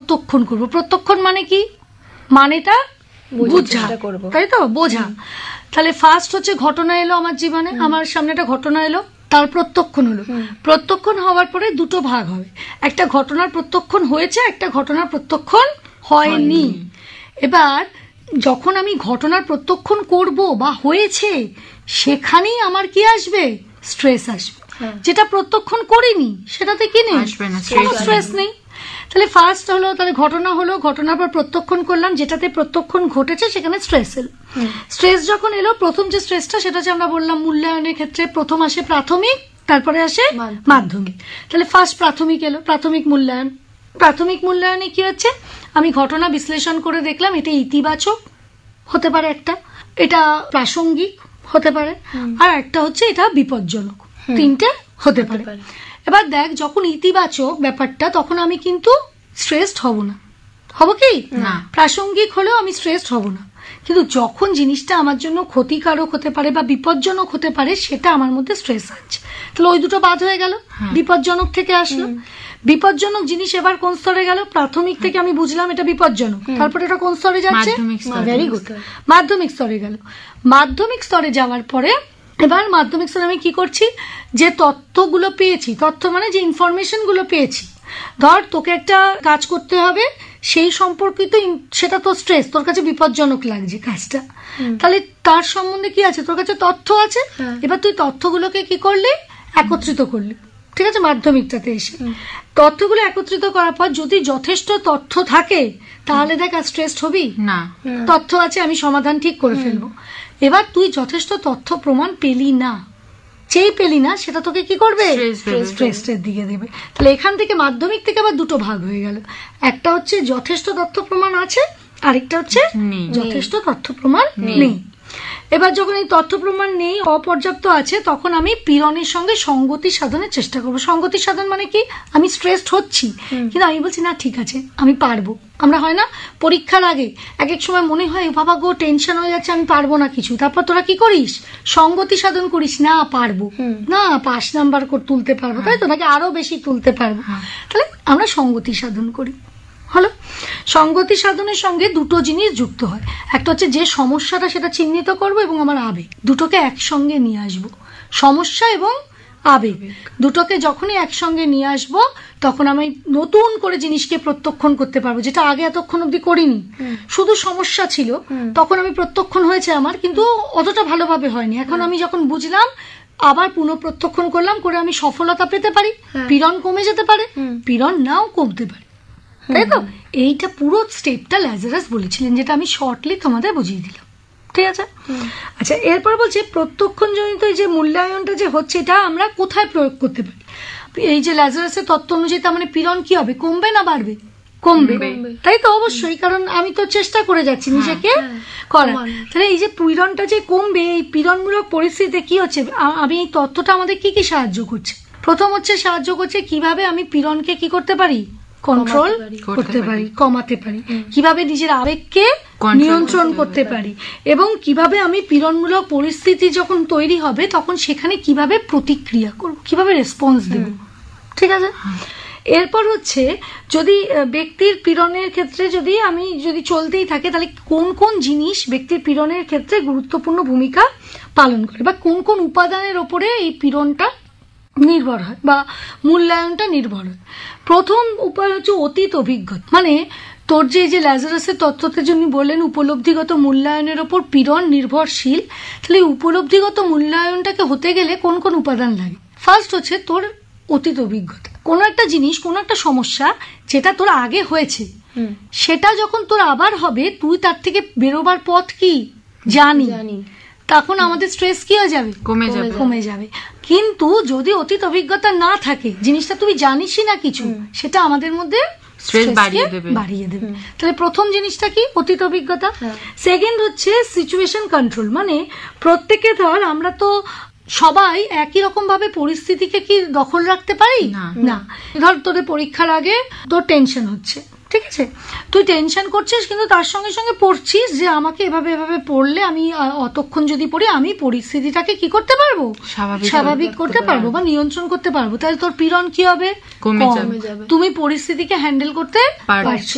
প্রত্যক্ষণ করব। প্রত্যক্ষণ মানে কি, মানেটা বুঝা, তাই তো, বোঝা। তাহলে ফার্স্ট হচ্ছে ঘটনা এলো আমার জীবনে, আমার সামনে একটা ঘটনা এলো, তার প্রত্যক্ষণ হলো। প্রত্যক্ষণ হওয়ার পরে দুটো ভাগ হবে, একটা ঘটনার প্রত্যক্ষণ হয়েছে, একটা ঘটনার প্রত্যক্ষণ হয়নি। এবার যখন আমি ঘটনার প্রত্যক্ষণ করব বা হয়েছে, সেখানেই আমার কি আসবে, স্ট্রেস আসবে। যেটা প্রত্যক্ষণ করিনি সেটাতে কি নেই, কোনো স্ট্রেস নেই। তাহলে ফার্স্ট হলো, তাহলে ঘটনা হলো, ঘটনার পর প্রত্যক্ষণ করলাম, যেটাতে প্রত্যক্ষণ ঘটেছে সেখানে স্ট্রেস এলো। স্ট্রেস যখন এলো, প্রথম যে স্ট্রেসটা সেটা হচ্ছে আমরা বললাম মূল্যায়নের ক্ষেত্রে প্রথম আসে প্রাথমিক, তারপরে আসে মাধ্যমিক। তাহলে ফার্স্ট প্রাথমিক এলো, প্রাথমিক মূল্যায়ন। প্রাথমিক মূল্যায়নে কি হচ্ছে, আমি ঘটনা বিশ্লেষণ করে দেখলাম এটা ইতিবাচক হতে পারে, একটা এটা প্রাসঙ্গিক হতে পারে, আর একটা হচ্ছে এটা বিপজ্জনক, তিনটে হতে পারে। এবার দেখ, যখন ইতিবাচক ব্যাপারটা, তখন আমি কিন্তু স্ট্রেসড হব না, হব কি না, প্রাসঙ্গিক হলেও আমি স্ট্রেসড হব না। কিন্তু যখন জিনিসটা আমার জন্য ক্ষতিকারক হতে পারে বা বিপজ্জনক হতে পারে, সেটা আমার মধ্যে স্ট্রেস আছে। তাহলে ওই দুটো বাদ হয়ে গেল, বিপজ্জনক থেকে আসলো। বিপজ্জনক জিনিস এবার কোন স্তরে গেল, প্রাথমিক থেকে আমি বুঝলাম এটা বিপজ্জনক, তারপরে এটা কোন স্তরে যাচ্ছে, ভেরি গুড, মাধ্যমিক স্তরে গেল। মাধ্যমিক স্তরে যাওয়ার পরে এবার মাধ্যমিক স্তরে আমি কি করছি, যে তথ্যগুলো পেয়েছি, তথ্য মানে যে ইনফরমেশন গুলো পেয়েছি, ধর তোকে একটা কাজ করতে হবে, সেই সম্পর্কিত, সেটা তো স্ট্রেস, তোর কাছে বিপজ্জনক লাগছে কাজটা, তাহলে তার সম্বন্ধে কি আছে, তোর কাছে তথ্য আছে। এবার তুই তথ্যগুলোকে কি করলি, একত্রিত করলি, ঠিক আছে, মাধ্যমিকটাতে এসে তথ্যগুলো একত্রিত করার পর যদি যথেষ্ট তথ্য থাকে, তাহলে দেখ আর স্ট্রেসড হবি না, তথ্য আছে, আমি সমাধান ঠিক করে ফেলবো। এবার তুই যথেষ্ট তথ্য প্রমাণ পেলি না, যেই পেলি না, সেটা তোকে কি করবে, স্ট্রেসের দিকে দেবে। তাহলে এখান থেকে মাধ্যমিক থেকে আবার দুটো ভাগ হয়ে গেল, একটা হচ্ছে যথেষ্ট তথ্য প্রমাণ আছে, আরেকটা হচ্ছে যথেষ্ট তথ্য প্রমাণ নেই। এবার যখন এই তথ্য প্রমাণ নেই, অপর্যাপ্ত আছে, তখন আমি পীড়নের সঙ্গে সঙ্গতি সাধনের চেষ্টা করবো। সঙ্গতি সাধন মানে কি, আমি স্ট্রেসড হচ্ছি, কিন্তু আমি বলছি না ঠিক আছে আমি পারবো। আমরা হয় না পরীক্ষার আগে এক এক সময় মনে হয় বাবা গো টেনশন হয়ে যাচ্ছে, আমি পারবো না কিছু, তারপর তোরা কি করিস, সঙ্গতি সাধন করিস, না পারবো না, 5 নাম্বার তুলতে পারবো, তাই তো, নাকি আরো বেশি তুলতে পারবো। তাহলে আমরা সঙ্গতি সাধন করি। হলো, সঙ্গতি সাধনের সঙ্গে দুটো জিনিস যুক্ত হয়, একটা হচ্ছে যে সমস্যাটা সেটা চিহ্নিত করবো, এবং আমার আবেগ, দুটোকে একসঙ্গে নিয়ে আসবো। সমস্যা এবং আবেগ দুটোকে যখনই একসঙ্গে নিয়ে আসবো, তখন আমি নতুন করে জিনিসকে প্রত্যক্ষণ করতে পারবো, যেটা আগে এতক্ষণ অব্দি করিনি। শুধু সমস্যা ছিল, তখন আমি প্রত্যক্ষণ হয়েছে আমার, কিন্তু অতটা ভালোভাবে হয়নি। এখন আমি যখন বুঝলাম, আবার পুনঃপ্রত্যক্ষণ করলাম, করে আমি সফলতা পেতে পারি, পীড়ন কমে যেতে পারে, পীড়ন নাও কমতে পারে, তাই তো। এইটা পুরো স্টেপটা ল্যাজারাস বলেছিলেন, যেটা আমি শর্টলি তোমাদের বুঝিয়ে দিলাম, ঠিক আছে। আচ্ছা, এরপর বলছে প্রত্যক্ষণ জনিত যে মূল্যায়নটা যে হচ্ছে, এটা আমরা কোথায় প্রয়োগ করতে পারি। এই যে ল্যাজারাসের তত্ত্ব অনুযায়ী, তার মানে পীড়ন কি হবে, কমবে না বাড়বে, কমবে, তাই তো, অবশ্যই, কারণ আমি তো চেষ্টা করে যাচ্ছি নিজেকে করার। তাহলে এই যে পীড়নটা যে কমবে, এই পীড়নমূলক পরিস্থিতিতে কি হচ্ছে, আমি এই তথ্যটা আমাদের কি কি সাহায্য করছে, প্রথম হচ্ছে সাহায্য করছে কিভাবে আমি পীড়নকে কি করতে পারি, কন্ট্রোল করতে পারি, কমাতে পারি, কিভাবে নিজের আবেগকে নিয়ন্ত্রণ করতে পারি, এবং কিভাবে আমি পীড়নমূলক পরিস্থিতি যখন তৈরি হবে, তখন সেখানে কিভাবে প্রতিক্রিয়া করব, কিভাবে রেসপন্স দেব, ঠিক আছে। এরপর হচ্ছে যদি ব্যক্তির পীড়নের ক্ষেত্রে যদি চলতেই থাকে, তাহলে কোন কোন জিনিস ব্যক্তির পীড়নের ক্ষেত্রে গুরুত্বপূর্ণ ভূমিকা পালন করে, বা কোন কোন উপাদানের ওপরে এই পীড়নটা নির্ভর হয় বা মূল্যায়নটা নির্ভর হয়। প্রথম উপায় হচ্ছে অতীত অভিজ্ঞতা, মানে তোর যে ল্যাজারাসের তত্ত্বতে যিনি বললেন উপলব্ধিগত মূল্যায়নের ওপর পীড়ন নির্ভরশীল, তাহলে উপলব্ধিগত মূল্যায়নটাকে হতে গেলে কোন কোন উপাদান লাগে। ফার্স্ট হচ্ছে তোর অতীত অভিজ্ঞতা, কোনো একটা জিনিস, কোনো একটা সমস্যা যেটা তোর আগে হয়েছে, সেটা যখন তোর আবার হবে, তুই তার থেকে বেরোবার পথ কি জানি, তখন আমাদের স্ট্রেস কি হয়ে যাবে, কমে যাবে। কিন্তু যদি অতীত অভিজ্ঞতা না থাকে, জিনিসটা তুমি জানিসই না কিছু, সেটা আমাদের মধ্যে বাড়িয়ে দেবে। তাহলে প্রথম জিনিসটা কি, অতীত অভিজ্ঞতা। সেকেন্ড হচ্ছে সিচুয়েশন কন্ট্রোল, মানে প্রত্যেকে, ধর আমরা তো সবাই একই রকম ভাবে পরিস্থিতিকে কি দখল রাখতে পারি না। ধর তোদের পরীক্ষার আগে তোর টেনশন হচ্ছে, ঠিক আছে, তুই টেনশন করছিস, কিন্তু তার সঙ্গে সঙ্গে পড়ছিস যে আমাকে এভাবে এভাবে পড়লে আমি অতক্ষণ যদি পড়ি, আমি পরিস্থিতিটাকে কি করতে পারবো, স্বাভাবিক করতে পারবো বা নিয়ন্ত্রণ করতে পারবো। তাহলে তোর পীড়ন কি হবে, কমে যাবে, তুমি পরিস্থিতিকে হ্যান্ডেল করতে পারছো।